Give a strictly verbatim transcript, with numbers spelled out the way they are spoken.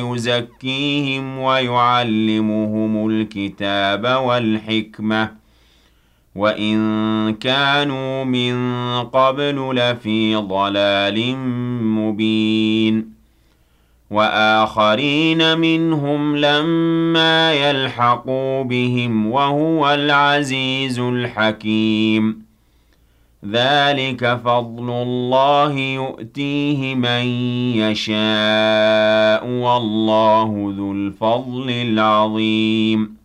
يزكيهم ويعلمهم الكتاب والحكمة وإن كانوا من قبل لفي ضلال مبين وآخرين منهم لما يلحقوا بهم وهو العزيز الحكيم ذلك فضل الله يؤتيه من يشاء والله ذو الفضل العظيم